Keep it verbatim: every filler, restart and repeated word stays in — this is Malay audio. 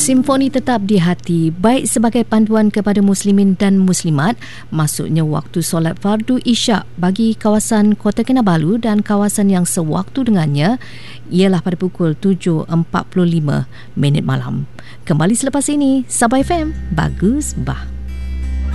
Simfoni tetap di hati, baik sebagai panduan kepada muslimin dan muslimat, masuknya waktu solat fardu isyak bagi kawasan Kota Kinabalu dan kawasan yang sewaktu dengannya ialah pada pukul tujuh empat puluh lima minit malam. Kembali selepas ini, Sabah F M, Bagus Bah.